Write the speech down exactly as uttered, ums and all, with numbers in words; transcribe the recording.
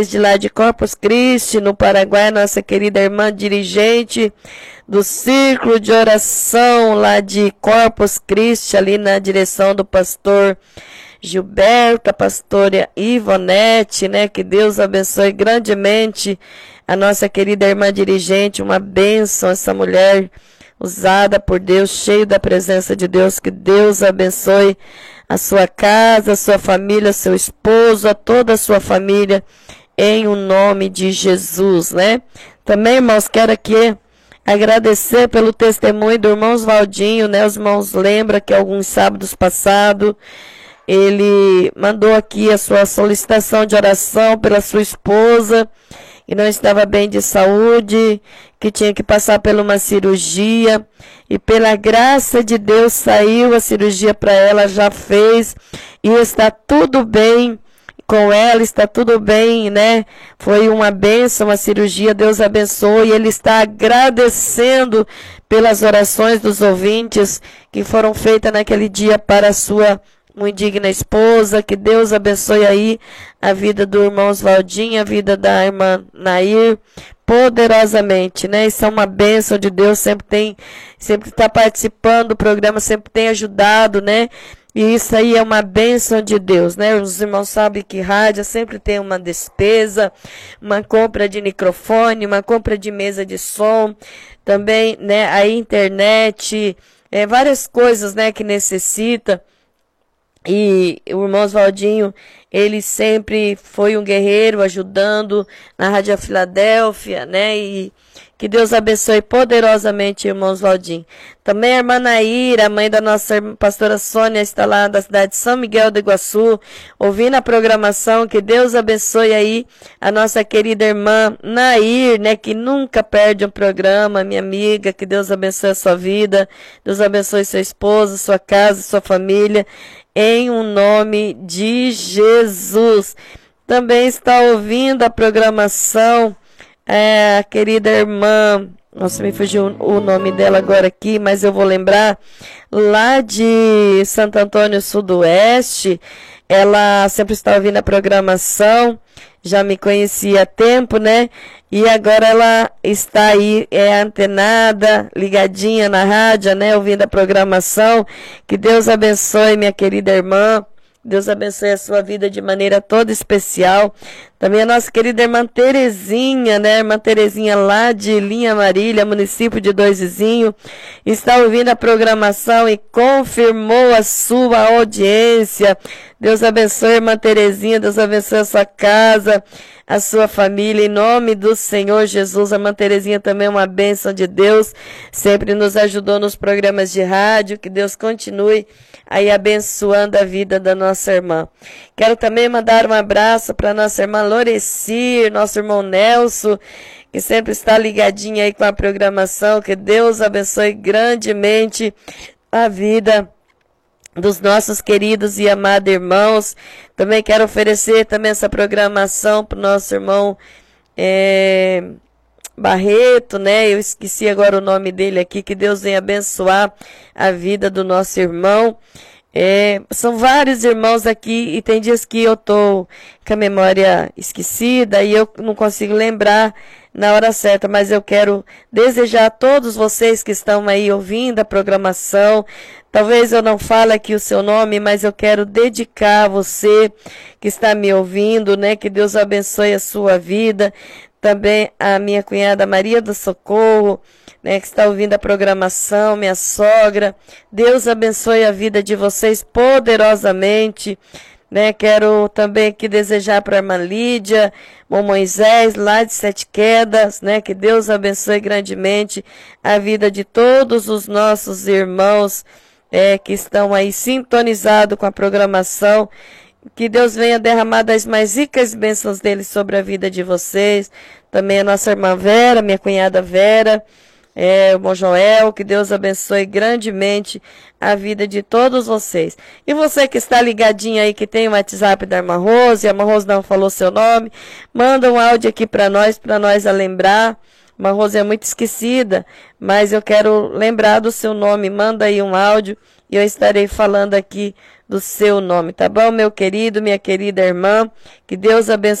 de lá de Corpus Christi, no Paraguai, nossa querida irmã dirigente do Círculo de Oração lá de Corpus Christi, ali na direção do pastor Gilberto, a pastora Ivonete, né? Que Deus abençoe grandemente a nossa querida irmã dirigente, uma bênção, essa mulher usada por Deus, cheio da presença de Deus. Que Deus abençoe a sua casa, a sua família, seu esposo, a toda a sua família, em o nome de Jesus, né? Também, irmãos, quero aqui agradecer pelo testemunho do irmão Oswaldinho, né? Os irmãos lembram que alguns sábados passados ele mandou aqui a sua solicitação de oração pela sua esposa, que não estava bem de saúde, que tinha que passar por uma cirurgia, e pela graça de Deus saiu a cirurgia para ela, já fez, e está tudo bem com ela, está tudo bem, né? Foi uma bênção a cirurgia, Deus abençoe, e ele está agradecendo pelas orações dos ouvintes que foram feitas naquele dia para a sua muito digna esposa. Que Deus abençoe aí a vida do irmão Oswaldinho, a vida da irmã Nair, poderosamente, né? Isso é uma bênção de Deus, sempre tem, sempre está participando do programa, sempre tem ajudado, né? E isso aí é uma bênção de Deus, né? Os irmãos sabem que rádio sempre tem uma despesa, uma compra de microfone, uma compra de mesa de som, também, né? A internet, é, várias coisas, né? Que necessita. E o irmão Oswaldinho, ele sempre foi um guerreiro, ajudando na Rádio Filadélfia, né? E que Deus abençoe poderosamente o irmão Oswaldinho. Também a irmã Naira, a mãe da nossa irmã, pastora Sônia, está lá da cidade de São Miguel do Iguaçu, ouvindo a programação. Que Deus abençoe aí a nossa querida irmã Nair, né? Que nunca perde um programa, minha amiga. Que Deus abençoe a sua vida, Deus abençoe sua esposa, sua casa, sua família, em o nome de Jesus. Também está ouvindo a programação é, a querida irmã, nossa, me fugiu o nome dela agora aqui, mas eu vou lembrar, lá de Santo Antônio Sudoeste. Ela sempre está ouvindo a programação, já me conhecia há tempo, né? E agora ela está aí, é antenada, ligadinha na rádio, né? Ouvindo a programação. Que Deus abençoe, minha querida irmã. Deus abençoe a sua vida de maneira toda especial. Também a nossa querida irmã Terezinha, né? Irmã Terezinha lá de Linha Marília, município de Dois Vizinhos, está ouvindo a programação e confirmou a sua audiência. Deus abençoe, irmã Terezinha, Deus abençoe a sua casa, a sua família, em nome do Senhor Jesus. A irmã Terezinha também é uma bênção de Deus, sempre nos ajudou nos programas de rádio. Que Deus continue aí abençoando a vida da nossa irmã. Quero também mandar um abraço para nossa irmã Lorecir, nosso irmão Nelson, que sempre está ligadinho aí com a programação. Que Deus abençoe grandemente a vida dos nossos queridos e amados irmãos. Também quero oferecer também essa programação para o nosso irmão é, Barreto, né? Eu esqueci agora o nome dele aqui. Que Deus venha abençoar a vida do nosso irmão. É, são vários irmãos aqui e tem dias que eu tô com a memória esquecida e eu não consigo lembrar na hora certa, mas eu quero desejar a todos vocês que estão aí ouvindo a programação. Talvez eu não fale aqui o seu nome, mas eu quero dedicar a você que está me ouvindo, né? Que Deus abençoe a sua vida. Também a minha cunhada Maria do Socorro, né, que está ouvindo a programação, minha sogra. Deus abençoe a vida de vocês poderosamente, né? Quero também aqui desejar para a irmã Lídia, o Moisés, lá de Sete Quedas, né? Que Deus abençoe grandemente a vida de todos os nossos irmãos é, que estão aí sintonizados com a programação. Que Deus venha derramar das mais ricas bênçãos dele sobre a vida de vocês. Também a nossa irmã Vera, minha cunhada Vera, é, o irmão Joel. Que Deus abençoe grandemente a vida de todos vocês. E você que está ligadinho aí, que tem o WhatsApp da irmã Rose, a irmã Rose não falou seu nome, manda um áudio aqui para nós, para nós a lembrar. A irmã Rose é muito esquecida, mas eu quero lembrar do seu nome. Manda aí um áudio e eu estarei falando aqui do seu nome, tá bom, meu querido, minha querida irmã? Que Deus abençoe.